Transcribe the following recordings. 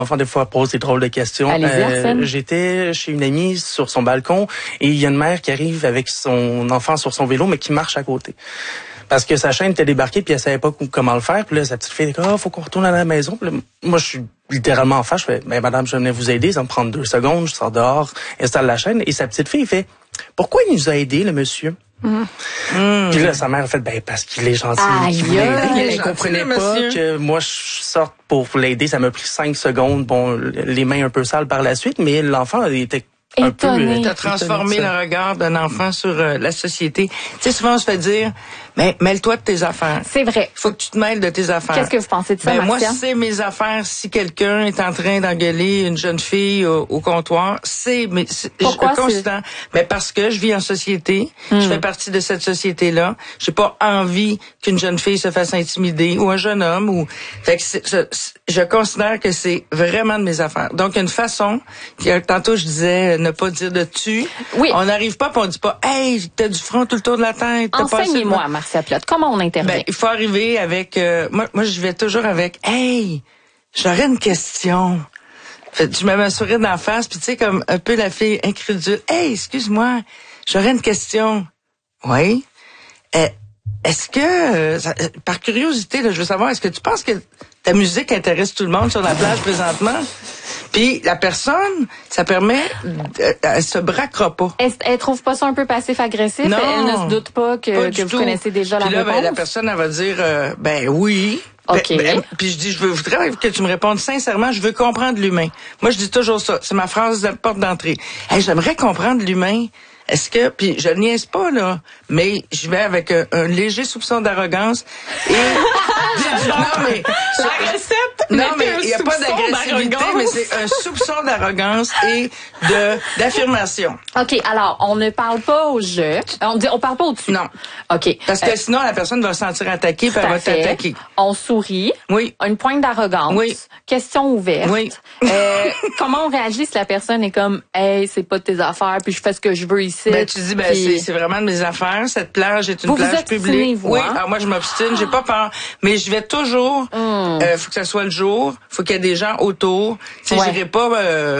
Enfant, des fois, pose des drôles de questions. Allez-y, Arsène. J'étais chez une amie sur son balcon et il y a une mère qui arrive avec son enfant sur son vélo, mais qui marche à côté. Parce que sa chaîne était débarquée puis elle savait pas comment le faire. Puis là, sa petite fille dit faut qu'on retourne à la maison. Puis là, moi, je suis littéralement en face. Je fais madame, je venais vous aider. Ça me prend 2 secondes. Je sors dehors, installe la chaîne. Et sa petite fille fait pourquoi il nous a aidés, le monsieur? Puis là, sa mère a fait parce qu'il est gentil. Elle comprenait pas que moi je sorte pour l'aider. Ça m'a pris 5 secondes. Bon, les mains un peu sales par la suite, mais l'enfant était étonné. T'as transformé le regard d'un enfant sur la société. Tu sais, souvent on se fait dire, mais mêle-toi de tes affaires. C'est vrai. Faut que tu te mêles de tes affaires. Qu'est-ce que vous pensez de ça, moi, Marcia? c'est mes affaires. Si quelqu'un est en train d'engueuler une jeune fille au comptoir, Pourquoi constant. Mais parce que je vis en société, je fais partie de cette société-là. J'ai pas envie qu'une jeune fille se fasse intimider ou un jeune homme fait que je considère que c'est vraiment de mes affaires. Donc une façon, tantôt je disais ne pas dire de tu. Oui. On n'arrive pas puis on dit pas hey, t'as du front tout le tour de la tête. Enseignez-moi, Marcia Pilote, comment on intervient? Il faut arriver avec moi je vais toujours avec hey, j'aurais une question. Je me mets un sourire d'en face puis tu sais comme un peu la fille incrédule. Hey, excuse-moi, j'aurais une question. Oui. Est-ce que par curiosité là, je veux savoir est-ce que tu penses que ta musique intéresse tout le monde sur la plage présentement? Puis la personne, ça permet, elle se braquera pas. Elle trouve pas ça un peu passif-agressif? Non, elle ne se doute pas que vous connaissez déjà la réponse? Puis là, la personne, elle va dire, oui. OK. Puis je dis, je voudrais que tu me répondes sincèrement, je veux comprendre l'humain. Moi, je dis toujours ça. C'est ma phrase de porte d'entrée. Hey, j'aimerais comprendre l'humain. Est-ce que, puis je niaise pas, là, mais je vais avec un léger soupçon d'arrogance et... Non, mais il n'y a pas d'agressivité, mais c'est un soupçon d'arrogance et d'affirmation. OK, alors, on ne parle pas au jeu. On parle pas au-dessus. Non. OK. Parce que sinon, la personne va se sentir attaquée, puis elle va t'attaquer. On sourit. Oui. Une pointe d'arrogance. Oui. Question ouverte. Oui. Comment on réagit si la personne est comme, hey, c'est pas de tes affaires, puis je fais ce que je veux ici? Tu dis, c'est vraiment de mes affaires. Cette plage est une plage publique. Oui. Alors moi, je m'obstine, j'ai pas peur. Mais je vais toujours, faut que ça soit le jour, faut qu'il y ait des gens autour. Tu sais, j'irai pas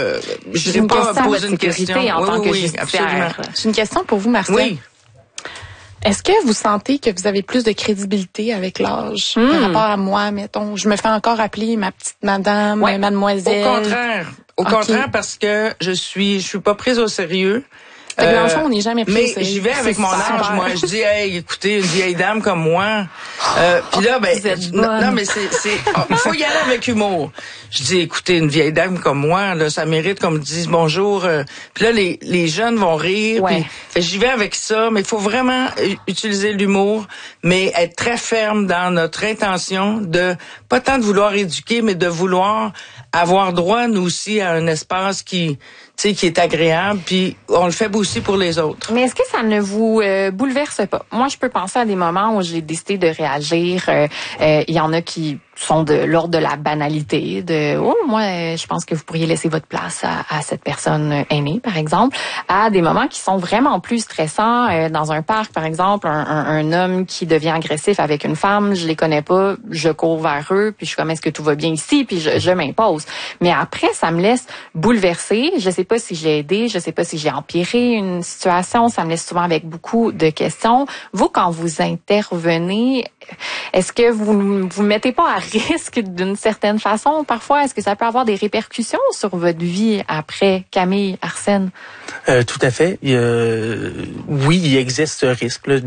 poser une question. En tant que absolument. J'ai une question pour vous, Marcia. Oui. Est-ce que vous sentez que vous avez plus de crédibilité avec l'âge par rapport à moi, mettons? Je me fais encore appeler ma petite madame, mademoiselle. Au contraire, parce que je suis pas prise au sérieux. Dans le fond, on n'est jamais pris au sérieux. Mais j'y vais avec mon âge, moi. Je dis, hey, écoutez, une vieille dame comme moi. Puis là, non, mais il faut y aller avec humour. Je dis, écoutez, une vieille dame comme moi, là, ça mérite qu'on me dise bonjour. Puis là, les jeunes vont rire. Ouais. Puis j'y vais avec ça, mais il faut vraiment utiliser l'humour, mais être très ferme dans notre intention de, pas tant de vouloir éduquer, mais de vouloir avoir droit, nous aussi, à un espace qui est agréable, puis on le fait aussi pour les autres. Mais est-ce que ça ne vous bouleverse pas? Moi, je peux penser à des moments où j'ai décidé de réagir. Il y en a qui sont de l'ordre de la banalité, moi, je pense que vous pourriez laisser votre place à cette personne aînée, par exemple, à des moments qui sont vraiment plus stressants. Dans un parc, par exemple, un homme qui devient agressif avec une femme, je les connais pas, je cours vers eux, puis je suis comme, est-ce que tout va bien ici? Puis je m'impose. Mais après, ça me laisse bouleverser. Je sais pas si j'ai aidé, je sais pas si j'ai empiré une situation. Ça me laisse souvent avec beaucoup de questions. Vous, quand vous intervenez, est-ce que vous mettez pas à risque d'une certaine façon parfois? Est-ce que ça peut avoir des répercussions sur votre vie après, Camille, Arsène? Tout à fait. Oui, il existe ce risque là,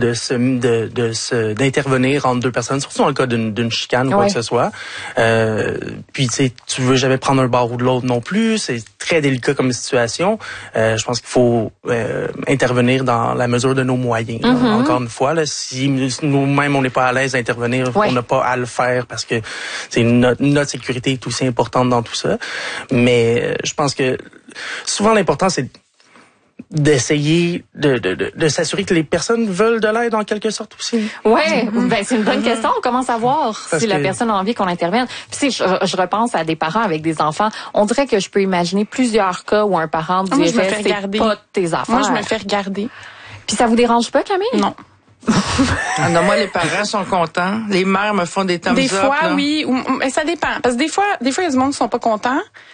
d'intervenir entre deux personnes, surtout dans le cas d'une chicane ou quoi que ce soit. Puis tu veux jamais prendre un bord ou de l'autre non plus. C'est très délicat comme situation. Je pense qu'il faut intervenir dans la mesure de nos moyens. Encore une fois, là, si nous-mêmes on n'est pas à l'aise d'intervenir, on n'a pas à le faire parce que notre sécurité est aussi importante dans tout ça. Mais je pense que souvent l'important c'est d'essayer de s'assurer que les personnes veulent de l'aide en quelque sorte aussi. Ouais, c'est une bonne question. Comment savoir si la personne a envie qu'on intervienne? Puis je repense à des parents avec des enfants. On dirait que je peux imaginer plusieurs cas où un parent dirait c'est pas tes affaires. Moi, je me fais regarder. Puis ça vous dérange pas, Camille? Non. Ah non, moi, les parents sont contents. Les mères me font des thumbs Des up. fois, là. oui. Mais ça dépend. Parce que des fois, il y a du monde qui sont pas contents.